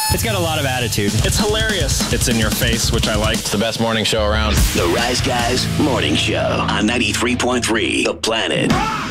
It's got a lot of attitude. It's hilarious. It's in your face, which I like. It's the best morning show around. The Rise Guys Morning Show on 93.3 The Planet.